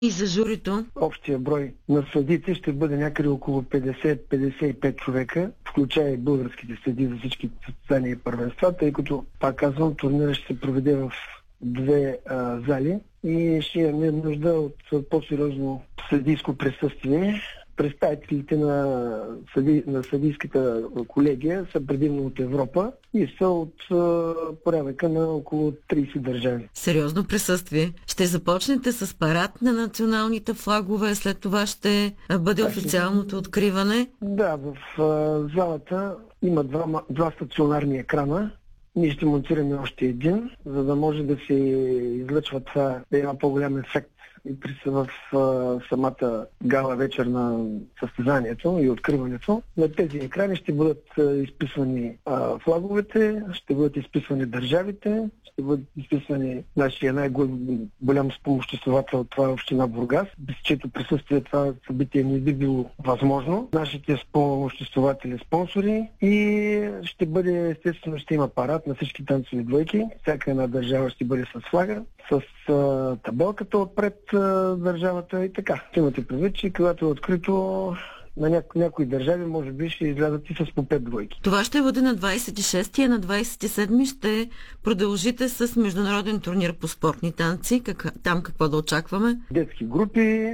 И за журито? Общия брой на съдите ще бъде някъде около 50-55 човека, включая и българските съди за всички състезания и първенства, тъй като, пак казвам, турнирът ще се проведе в две зали и ще имаме нужда от по-сериозно съдийско присъствие. Представителите на съдийската колегия са предимно от Европа и са от порядъка на около 30 държави. Сериозно присъствие. Ще започнете с парад на националните флагове, след това ще бъде официалното откриване? Да, в залата има два стационарни екрана. Ние ще монтираме още един, за да може да се излъчва това, да има по-голям ефект и в самата гала вечер на състезанието и откриването. На тези екрани ще бъдат изписвани флаговете, ще бъдат изписвани държавите, ще бъдат изписвани нашия най-голям спомоществовател, това е община Бургас, без чието присъствие това събитие не би било възможно. Нашите спомоществователи, спонсори и ще бъде, естествено, ще има парад на всички танцови двойки. Всяка една държава ще бъде с флага, с табелката отпред държавата и така. Имате предвид, че когато е открито на някои държави, може би ще излязат и с по 5 двойки. Това ще бъде на 26-ти, а на 27-ми ще продължите с международен турнир по спортни танци. Там какво да очакваме? Детски групи,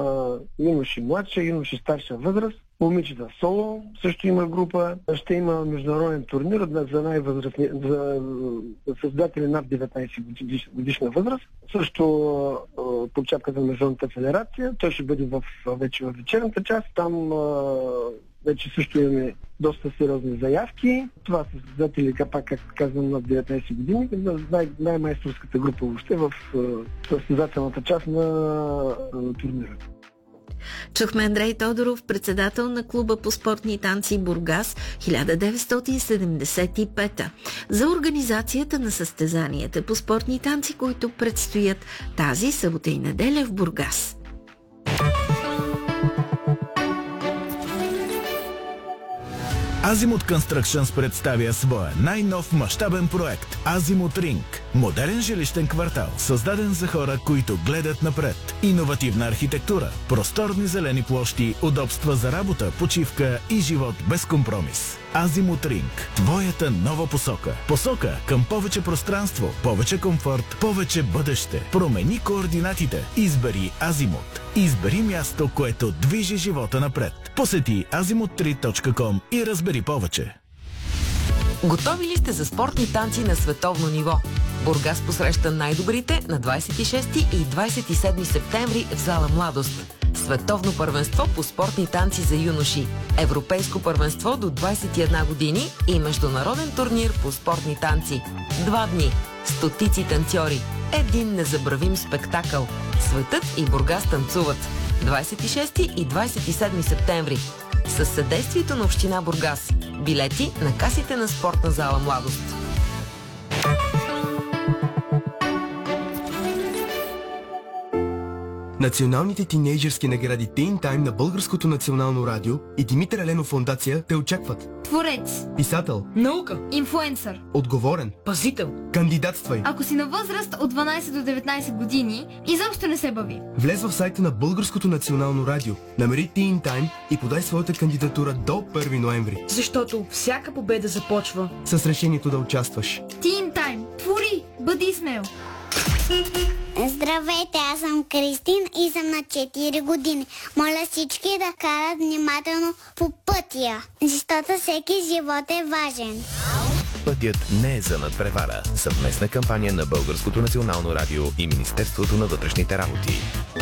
юноши младша, юноши старша възраст, момичета соло, също има група. Ще има международен турнир за най-възрастни, за създатели над 19 годишна възраст. Също под шапката на Международната федерация. Той ще бъде вече в вечерната част. Там вече също имаме доста сериозни заявки. Това са създатели, пак казвам, над 19 години. Най-майсторската група въобще в състезателната част на турнира. Чухме Андрей Тодоров, председател на клуба по спортни танци Бургас 1975 за организацията на състезанията по спортни танци, които предстоят тази събота и неделя в Бургас. Азимут Constructions представя своя най-нов мащабен проект Азимут Ринг. Модерен жилищен квартал, създаден за хора, които гледат напред. Иновативна архитектура, просторни зелени площи, удобства за работа, почивка и живот без компромис. Азимут Ринг. Твоята нова посока. Посока към повече пространство, повече комфорт, повече бъдеще. Промени координатите. Избери Азимут. Избери място, което движи живота напред. Посети azimut3.com и разбери повече. Готови ли сте за спортни танци на световно ниво? Бургас посреща най-добрите на 26 и 27 септември в зала Младост. Световно първенство по спортни танци за юноши, европейско първенство до 21 години и международен турнир по спортни танци. 2 дни, стотици танцори, един незабравим спектакъл. Светът и Бургас танцуват. 26 и 27 септември. Със съдействието на община Бургас. Билети на касите на спортна зала Младост. Националните тинейджърски награди Teen Time на Българското национално радио и Димитър Еленов фондация те очакват. Творец, писател, наука, инфлуенсър, отговорен, пазител. Кандидатствай. Ако си на възраст от 12 до 19 години, изобщо не се бави. Влез в сайта на Българското национално радио, намери Teen Time и подай своята кандидатура до 1 ноември. Защото всяка победа започва с решението да участваш. Teen Time. Твори! Бъди смел! Здравейте, аз съм Кристин и съм на 4 години. Моля всички да карат внимателно по пътя, защото всеки живот е важен. Пътят не е за надпревара. Съвместна кампания на Българското национално радио и Министерството на вътрешните работи.